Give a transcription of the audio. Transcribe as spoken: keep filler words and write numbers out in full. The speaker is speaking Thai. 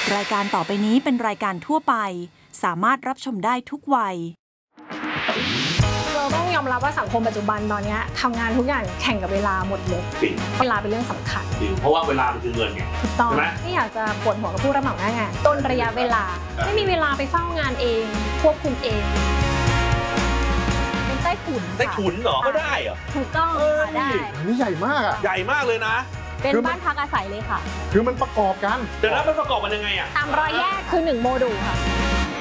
รายการต่อไปนี้เป็นรายการทั่วไปสามารถรับชมได้ทุกวัยเราต้องยอมรับว่าสังคมปัจจุบันตอนนี้ทำงานทุกอย่างแข่งกับเวลาหมดเลยเวลาเป็นเรื่องสำคัญจริงเพราะว่าเวลามันคือเงินไงถูกต้องไม่อยากจะปวดหัวกับผู้รับเหมาหน้างานต้นระยะเวลาไม่มีเวลาไปเฝ้างานเองควบคุมเองเป็นใต้ถุนใต้ถุนเหรอก็ได้เหรอถูกต้องค่ะได้นี่ใหญ่มากอ่ะใหญ่มากเลยนะเป็นบ้านพักอาศัยเลยค่ะคือมันประกอบกันเดี๋ยวนะมันประกอบกันยังไงอ่ะตามรอยแยกคือหนึ่งโมดูลค่ะ